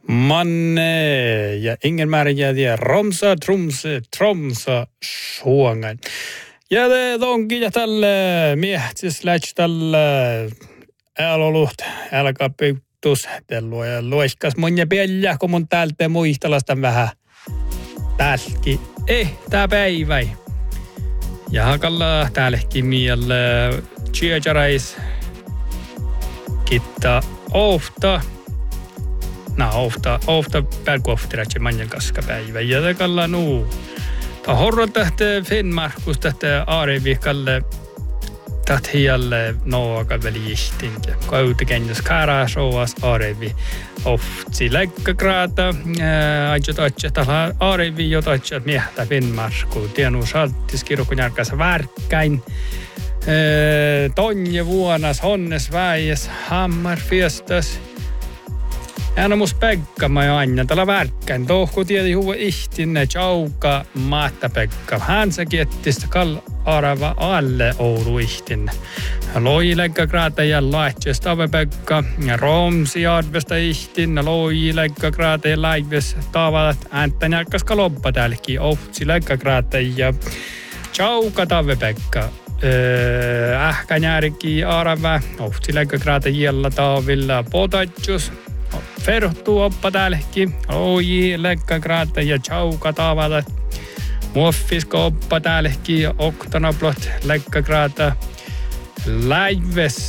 Manne ja ingen märjädiä romsa, tromsa, suongan. Ja det onkin ja tälle miehtisläts tälle äälolut, älkäpyttus, tellu ja luiskas mun ja piellä, kun mun täältä muistelastan vähän tälki. Tää päivä. Ja hakalla täälläkin mielle tjäjarais kitta ofta. Ofta pälkuoftiratsi manjan kaskapäivä. Ja takalla ta horro tähte Finnmarkus tähte Aarevikalle tähtialle noaka väliihtinkä. Kautikennus kääräsoas Aarevi oftsi läkkäkraata. Ajot tällä Aarevi jotatsat miehtä Finnmarku. Tienu salttis kirukun järkässä värkkäin. Tonje vuonas, honnes väies, hammar fiestas. Hän on mus Pekka, mä jo aina tällä värkkäin. Tohku tieti huva ihtinne, tjauka, maatta Pekka. Hän se kiettistä arava alle Oulu ihtinne. Loilegga kraata ja laitses tave Pekka. Romsi arvesta ihtinne, loilegga kraata ja laives tavalat. Ääntän jälkäs kaloppa täälläkin. Ohtsi-legga kraata ja tjauka tave Pekka. Ähkänjärki arava. Ohtsi-legga kraata jella taavilla potatjus. Ferhtuu oppa täälläkin. Oji, lekkakraata ja tjauka tavata. Muoffisko oppa täälläkin. Oktanaplot, lekkakraata. Läives